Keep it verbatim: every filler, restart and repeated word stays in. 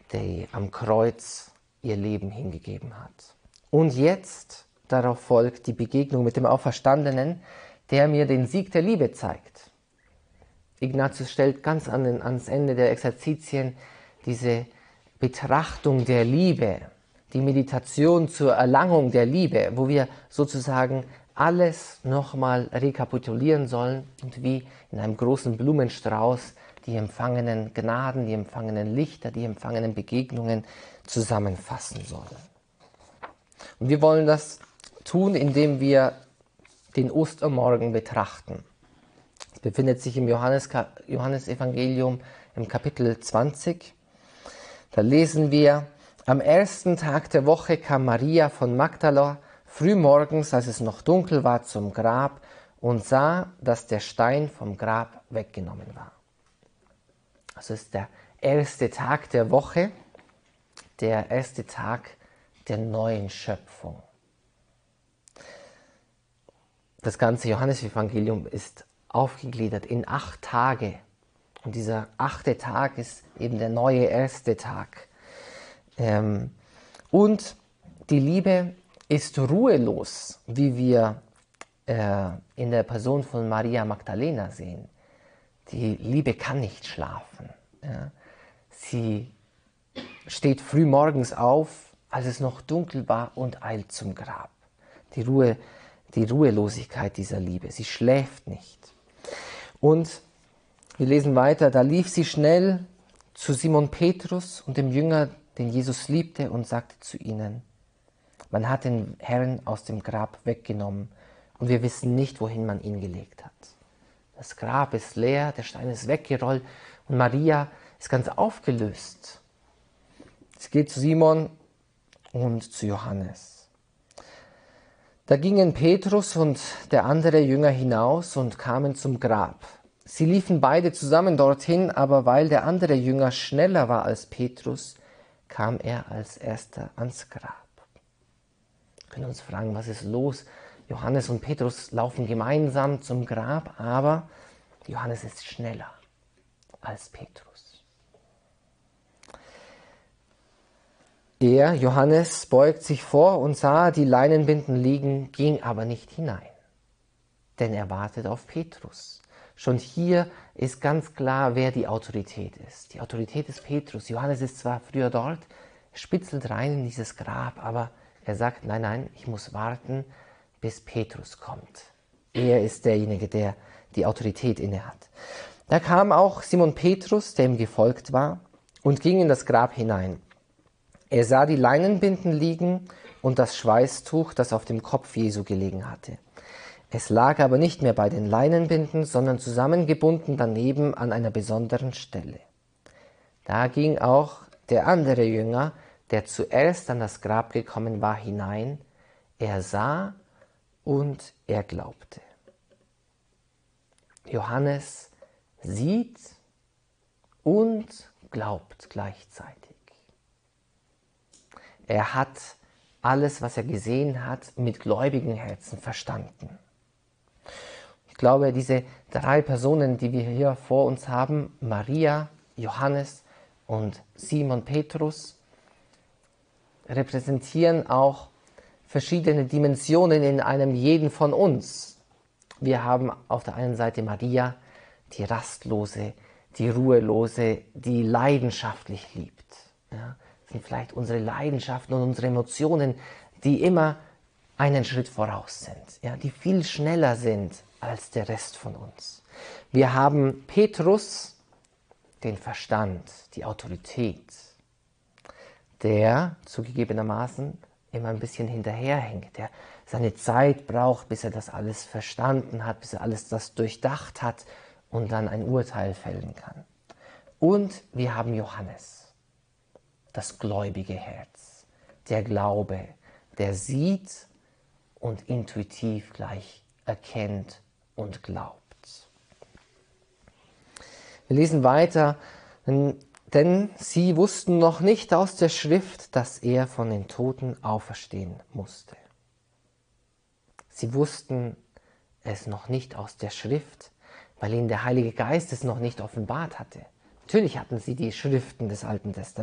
die am Kreuz ihr Leben hingegeben hat. Und jetzt, darauf folgt die Begegnung mit dem Auferstandenen, der mir den Sieg der Liebe zeigt. Ignatius stellt ganz an den, ans Ende der Exerzitien diese Betrachtung der Liebe, die Meditation zur Erlangung der Liebe, wo wir sozusagen alles nochmal rekapitulieren sollen und wie in einem großen Blumenstrauß die empfangenen Gnaden, die empfangenen Lichter, die empfangenen Begegnungen zusammenfassen sollen. Und wir wollen das tun, indem wir den Ostermorgen betrachten. Es befindet sich im Johannes, Johannesevangelium im Kapitel zwanzig. Da lesen wir: Am ersten Tag der Woche kam Maria von Magdala frühmorgens, als es noch dunkel war, zum Grab und sah, dass der Stein vom Grab weggenommen war. Also ist der erste Tag der Woche, der erste Tag der neuen Schöpfung. Das ganze Johannesevangelium ist aufgegliedert in acht Tage. Und dieser achte Tag ist eben der neue erste Tag. Ähm, und die Liebe ist ruhelos, wie wir äh, in der Person von Maria Magdalena sehen. Die Liebe kann nicht schlafen. Ja. Sie steht früh morgens auf, als es noch dunkel war, und eilt zum Grab. Die Ruhe, die Ruhelosigkeit dieser Liebe. Sie schläft nicht. Und wir lesen weiter: Da lief sie schnell zu Simon Petrus und dem Jünger, den Jesus liebte, und sagte zu ihnen: Man hat den Herrn aus dem Grab weggenommen und wir wissen nicht, wohin man ihn gelegt hat. Das Grab ist leer, der Stein ist weggerollt und Maria ist ganz aufgelöst. Sie geht zu Simon und zu Johannes. Da gingen Petrus und der andere Jünger hinaus und kamen zum Grab. Sie liefen beide zusammen dorthin, aber weil der andere Jünger schneller war als Petrus, kam er als erster ans Grab. Wir können uns fragen, was ist los? Johannes und Petrus laufen gemeinsam zum Grab, aber Johannes ist schneller als Petrus. Er, Johannes, beugt sich vor und sah die Leinenbinden liegen, ging aber nicht hinein, denn er wartet auf Petrus. Schon hier ist ganz klar, wer die Autorität ist. Die Autorität ist Petrus. Johannes ist zwar früher dort, er spitzelt rein in dieses Grab, aber er sagt, nein, nein, ich muss warten, bis Petrus kommt. Er ist derjenige, der die Autorität innehat. Da kam auch Simon Petrus, der ihm gefolgt war, und ging in das Grab hinein. Er sah die Leinenbinden liegen und das Schweißtuch, das auf dem Kopf Jesu gelegen hatte. Es lag aber nicht mehr bei den Leinenbinden, sondern zusammengebunden daneben an einer besonderen Stelle. Da ging auch der andere Jünger, der zuerst an das Grab gekommen war, hinein. Er sah und er glaubte. Johannes sieht und glaubt gleichzeitig. Er hat alles, was er gesehen hat, mit gläubigen Herzen verstanden. Ich glaube, diese drei Personen, die wir hier vor uns haben, Maria, Johannes und Simon Petrus, repräsentieren auch verschiedene Dimensionen in einem jeden von uns. Wir haben auf der einen Seite Maria, die rastlose, die ruhelose, die leidenschaftlich liebt. Ja, das sind vielleicht unsere Leidenschaften und unsere Emotionen, die immer einen Schritt voraus sind, ja, die viel schneller sind als der Rest von uns. Wir haben Petrus, den Verstand, die Autorität, der zugegebenermaßen immer ein bisschen hinterherhängt, der seine Zeit braucht, bis er das alles verstanden hat, bis er alles das durchdacht hat und dann ein Urteil fällen kann. Und wir haben Johannes, das gläubige Herz, der Glaube, der sieht und intuitiv gleich erkennt und glaubt. Wir lesen weiter, denn sie wussten noch nicht aus der Schrift, dass er von den Toten auferstehen musste. Sie wussten es noch nicht aus der Schrift, weil ihnen der Heilige Geist es noch nicht offenbart hatte. Natürlich hatten sie die Schriften des Alten Testaments.